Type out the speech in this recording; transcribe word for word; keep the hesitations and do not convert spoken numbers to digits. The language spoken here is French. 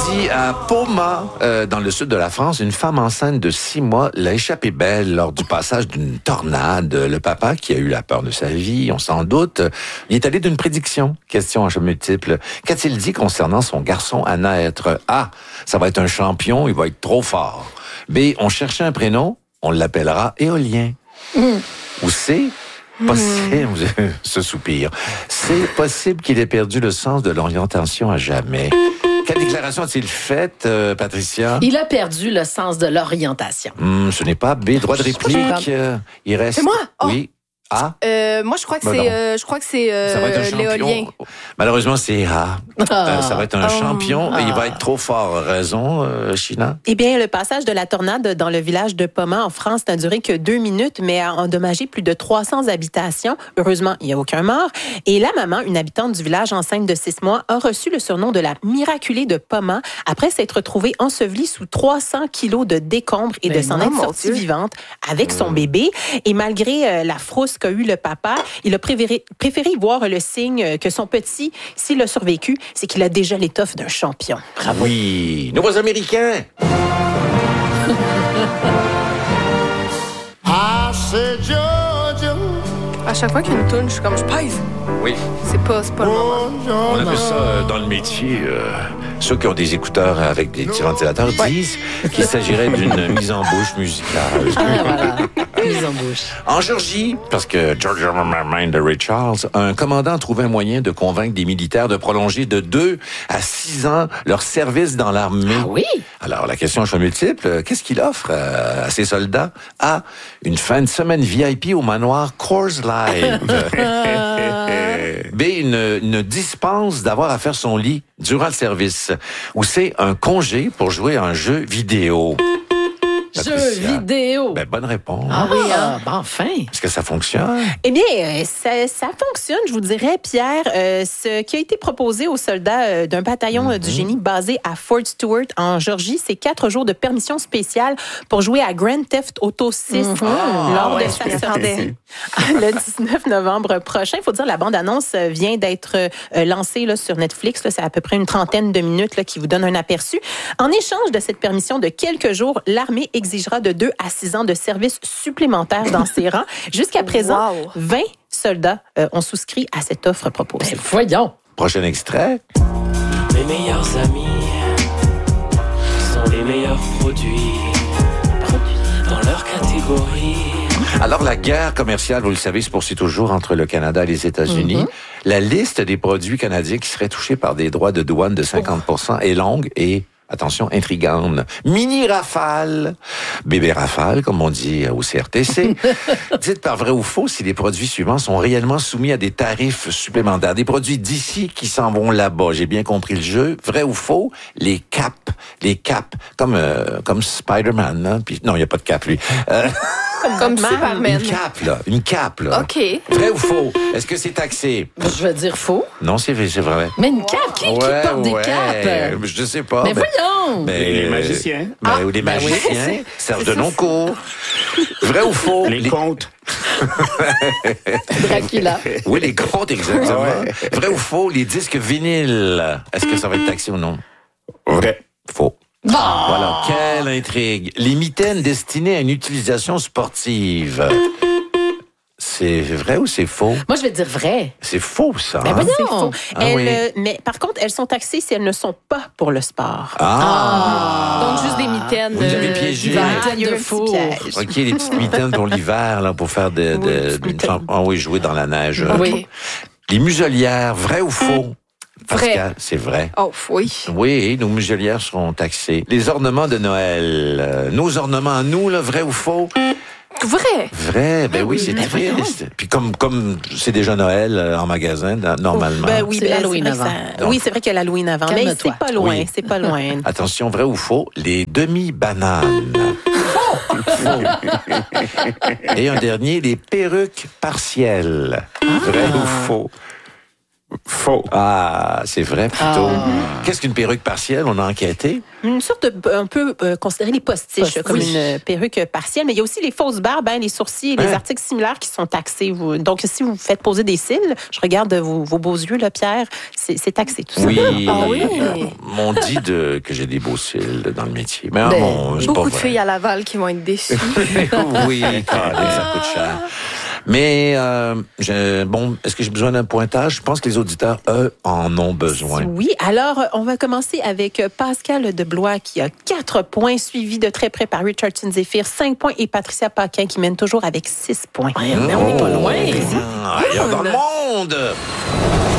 dit à Poma, euh, dans le sud de la France, une femme enceinte de six mois l'a échappé belle lors du passage d'une tornade. Le papa, qui a eu la peur de sa vie, on s'en doute, il est allé d'une prédiction. Question à choix multiple. Qu'a-t-il dit concernant son garçon à naître? A. Ça va être un champion, il va être trop fort. B. On cherchait un prénom, on l'appellera Éolien. Mm. Ou C. Possible, mmh. ce soupir. C'est possible qu'il ait perdu le sens de l'orientation à jamais. Quelle déclaration a-t-il faite, euh, Patricia? Il a perdu le sens de l'orientation. Mmh, ce n'est pas B. Droit de réplique. Euh, il reste. C'est moi? Oh. Oui. A. Euh, moi, je crois que ben c'est, euh, je crois que c'est euh, l'éolien. Malheureusement, c'est A. Ah. Euh, ça va être un oh. champion ah. et il va être trop fort. Raison, euh, Sheila? Eh bien, le passage de la tornade dans le village de Poma, en France, n'a duré que deux minutes, mais a endommagé plus de trois cents habitations. Heureusement, il n'y a aucun mort. Et la maman, une habitante du village enceinte de six mois, a reçu le surnom de la miraculée de Poma après s'être retrouvée ensevelie sous trois cents kilos de décombres et mais de s'en non, être sortie vivante avec mmh. son bébé. Et malgré euh, la frousse qu'a eu le papa, il a préféré, préféré voir le signe que son petit, s'il a survécu, c'est qu'il a déjà l'étoffe d'un champion. Bravo. Oui, nouveaux Américains. À chaque fois qu'il y a une toune, je suis comme, je pèse. Oui. C'est pas, c'est pas le moment. On appelle ça euh, dans le métier, euh, ceux qui ont des écouteurs avec des petits ventilateurs ouais. disent qu'il s'agirait d'une mise en bouche musicale. Ah, voilà. Mise en bouche. En Géorgie, parce que George Mind de Ray Charles, un commandant a trouvé un moyen de convaincre des militaires de prolonger de deux à six ans leur service dans l'armée. Ah oui? Alors, la question à choix multiple, qu'est-ce qu'il offre à ses soldats? A. Une fin de semaine V I P au manoir Coors Light. B. Une, une dispense d'avoir à faire son lit durant le service. Ou C. Un congé pour jouer à un jeu vidéo. Jeux vidéo. Ben, bonne réponse. Ah oui, hein? Ben, enfin. Est-ce que ça fonctionne? Eh bien, ça, ça fonctionne, je vous dirais, Pierre. Euh, ce qui a été proposé aux soldats euh, d'un bataillon mm-hmm. du génie basé à Fort Stewart, en Géorgie, c'est quatre jours de permission spéciale pour jouer à Grand Theft Auto six mm-hmm. oh, lors ouais, de sa sortie le dix-neuf novembre prochain. Il faut dire, la bande-annonce vient d'être euh, lancée là, sur Netflix. Là, c'est à peu près une trentaine de minutes là, qui vous donne un aperçu. En échange de cette permission de quelques jours, l'armée exigera de deux à six ans de service supplémentaire dans ses rangs. Jusqu'à présent, wow. vingt soldats euh, ont souscrit à cette offre proposée. Ben, voyons! Prochain extrait. Mes meilleurs amis sont les meilleurs produits, produits dans leur catégorie. Alors, la guerre commerciale, vous le savez, se poursuit toujours entre le Canada et les États-Unis. Mm-hmm. La liste des produits canadiens qui seraient touchés par des droits de douane de cinquante pour cent est longue et... attention, intrigante. Mini Rafale, bébé Rafale, comme on dit au C R T C. Dites par vrai ou faux si les produits suivants sont réellement soumis à des tarifs supplémentaires. Des produits d'ici qui s'en vont là-bas. J'ai bien compris le jeu. Vrai ou faux? Les caps. Les caps. Comme, euh, comme Spider-Man, hein? Puis, non, il n'y a pas de cap, lui. Euh... Comme Superman. Une cape, là. Une cape, là. OK. Vrai ou faux? Est-ce que c'est taxé? Je vais dire faux. Non, c'est, c'est vrai. Mais une cape? Qui, ouais, qui porte ouais. des capes? Je sais pas. Mais ben, voyons! Ben, les magiciens. Ben, ah, ou les magiciens. Ben oui. Serge Denoncourt. Vrai ou faux? Les, les... contes. Dracula. Oui, les contes, exactement. Ouais. Vrai ou faux? Les disques vinyles. Est-ce que ça va être taxé ou non? Vrai. Faux. Bon. Voilà, quelle intrigue. Les mitaines destinées à une utilisation sportive. C'est vrai ou c'est faux? Moi, je vais dire vrai. C'est faux, ça. Ben hein? C'est faux. Ah, elles, oui. euh, mais par contre, elles sont taxées si elles ne sont pas pour le sport. Ah! Donc, juste des mitaines. Vous avez piégé. Ah, de faux. OK, les petites mitaines pour l'hiver, là, pour faire de, de, oui, de, ah oui, jouer dans la neige. Oui. Les muselières, vrai ou faux? Pascal, vrai. C'est vrai. Oh, oui. Oui, nos muselières seront taxées. Les ornements de Noël. Euh, nos ornements, nous, là, vrai ou faux? Vrai. Vrai, ben oui, c'est triste. Puis comme comme c'est déjà Noël euh, en magasin, normalement. Ben oui, c'est ben, l'Halloween c'est vrai avant. Ça... Oui, c'est vrai qu'il y a l'Halloween avant, mais c'est pas loin, oui. c'est pas loin. Attention, vrai ou faux? Les demi-bananes. Faux. Et un dernier, les perruques partielles. Ah. Vrai ou faux? Faux. Ah, c'est vrai plutôt. Ah. Qu'est-ce qu'une perruque partielle? On a enquêté? Une sorte de, un peu euh, considérer les postiches Post- comme oui. une perruque partielle, mais il y a aussi les fausses barbes, hein, les sourcils et les hein? articles similaires qui sont taxés. Vous. Donc, si vous faites poser des cils, je regarde vos, vos beaux yeux, là, Pierre, c'est, c'est taxé tout ça. Oui, ah, oui. On dit de, que j'ai des beaux cils dans le métier. Mais ben, bon, c'est beaucoup pas de vrai. filles à Laval qui vont être déçues. Oui, ça coûte cher. Mais, euh, je, bon, est-ce que j'ai besoin d'un pointage? Je pense que les auditeurs, eux, en ont besoin. Oui. Alors, on va commencer avec Pascal de Blois qui a quatre points, suivi de très près par Richardson Zephyr, cinq points, et Patricia Paquin qui mène toujours avec six points. Ouais, mais on n'est pas loin. Ah, il y a dans le monde!